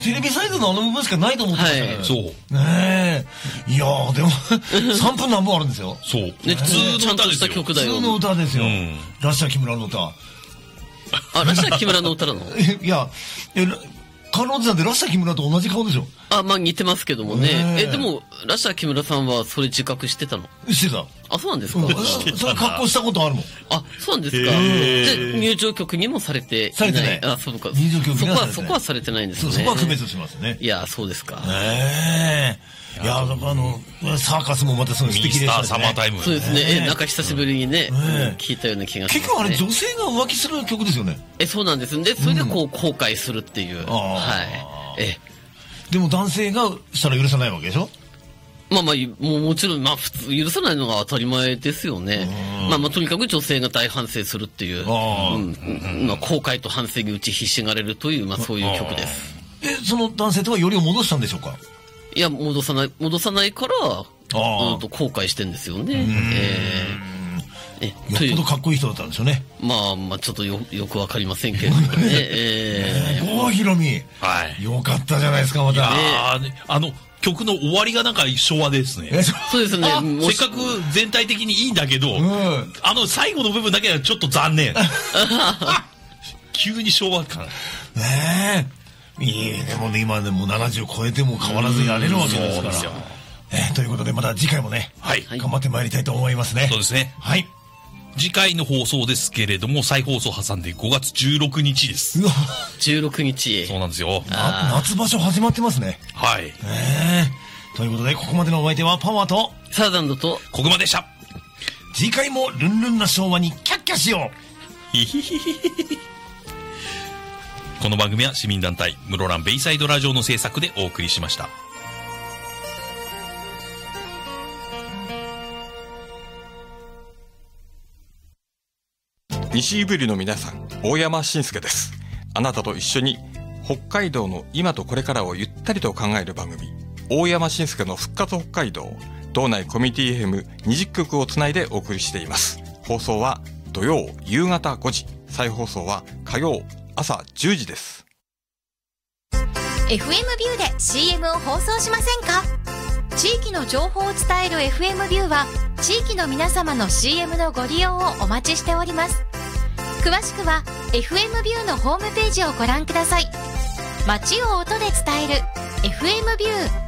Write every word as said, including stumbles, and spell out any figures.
テレビサイズのあの部分しかないと思ってましたね、 はい、そうねえいやーでもさんぷん何本あるんですよ。 そうね普通の歌ですよ。 普通の歌ですよ、うん、ラッシャー木村の歌。 あラッシャー木村の歌なのいやえカローズさんでラッシャー木村と同じ顔でしょ。 あ、まあ似てますけどもね。え、でも、ラッシャー木村さんはそれ自覚してたの？ してた。 あ、そうなんですか？ うん、それ格好したことあるもん。 あ、そうなんですか。で、入場曲にもされていない。 されてない。 あ、そうか。 入場曲にはされてない。 そこは、そこはされてないんですね。 そこは区別しますね。 いや、そうですか。 ねえ。いや、あの、サーカスもまたその素敵でしたね。 ミスターサマータイム。 そうですね。え、なんか久しぶりにね、聞いたような気がしますね。 結局あれ女性が浮気する曲ですよね。 え、そうなんです。で、それでこう後悔するっていう。はい。え。 でも男性がしたら許さないわけでしょ。 まあまあ、もうもちろん、まあ普通許さないのが当たり前ですよね。まあまあとにかく女性が大反省するっていう、あ、うん、まあ後悔と反省に打ちひしがれるという、まあそういう曲です。 え、その男性とはよりを戻したんでしょうか。 いや、戻さない、戻さないから、うんと後悔してんですよね。えー、えよっぽどかっこいい人だったんでしょうね。 まあまあちょっとよ、よくわかりませんけれどもね。えー、郷ひろみ。 はい。 よかったじゃないですか、また。 ああの、曲の終わりがなんか昭和ですね。 そうですね。 せっかく全体的にいいんだけど、うん、あの最後の部分だけはちょっと残念。急に昭和感。 ねえ。いいでもね、今でもななじゅう超えても変わらずやれるわけですから。えー、ということでまた次回もね、はい、頑張ってまいりたいと思いますね。 そうですね。 はい。 次回の放送ですけれども、再放送挟んでごがつじゅうろくにちです。 うわじゅうろくにち。 そうなんですよ。 夏場所始まってますね。 はい。 えー、ということでここまでのお相手はパワーとサーザンドと小熊でした。 次回もルンルンな昭和にキャッキャしよう。 ヒヒヒヒヒ。この番組は市民団体室蘭ベイサイドラジオの制作でお送りしました。 西井ぶりの皆さん、大山慎介です。あなたと一緒に北海道の今とこれからをゆったりと考える番組、大山慎介の復活北海道。道内コミュニティ エフエムにじゅっきょくをつないでお送りしています。放送は土曜夕方ごじ、再放送は火曜朝じゅうじです。 エフエム ビューで シーエム を放送しませんか？地域の情報を伝える エフエム ビューは地域の皆様の シーエム のご利用をお待ちしております。詳しくは エフエム ビューのホームページをご覧ください。街を音で伝える エフエム ビュー。